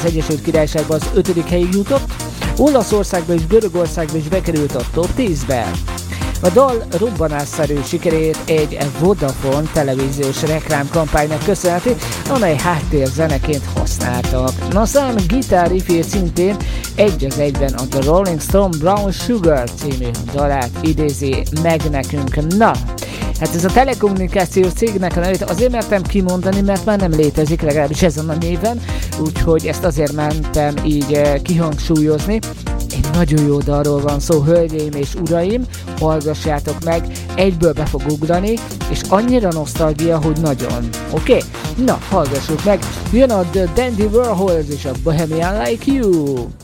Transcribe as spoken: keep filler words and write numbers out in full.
Az Egyesült Királyságban az ötödik helyig jutott, Olaszországban és Görögországban is bekerült a top tízbe. A dal robbanásszerű sikerét egy Vodafone televíziós reklámkampánynak köszönheti, amely háttérzeneként használtak. Na szám gitár riffjét szintén egy az egyben a The Rolling Stone Brown Sugar című dalát idézi meg nekünk. Na, hát ez a telekommunikációs cégnek a nevét azért mertem kimondani, mert már nem létezik, legalábbis ezen a néven, úgyhogy ezt azért mentem így kihangsúlyozni. Egy nagyon jó dalról van szó, hölgyeim és uraim, hallgassátok meg, egyből be fog ugrani, és annyira nosztalgia, hogy nagyon. Oké? Okay? Na, hallgassuk meg, jön a The Dandy Warhols és a Bohemian Like You!